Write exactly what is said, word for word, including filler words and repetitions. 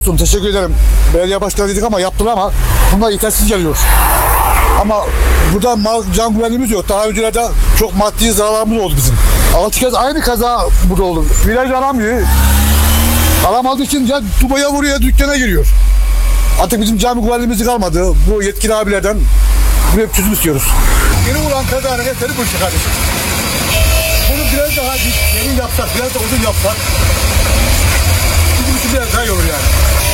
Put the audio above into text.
Teşekkür ederim. Belediye başkanı dedik ama yaptılar ama bunlar yetersiz geliyor. Ama burada mal, can güvenliğimiz yok. Daha öncelerde çok maddi zararlarımız oldu bizim. Altı kez aynı kaza burada oldu. Viraj alamıyor. Alamadığı için ya Dubai'ye vuruyor ya dükkana giriyor. Artık bizim cami güvenliğimiz kalmadı. Bu yetkili abilerden buraya bir çözüm istiyoruz. Yeni olan kazanın eseri bu işte kardeşim. Bunu biraz daha yeni yapsak, biraz da uzun yapsak bizim için biraz daha iyi olur yani.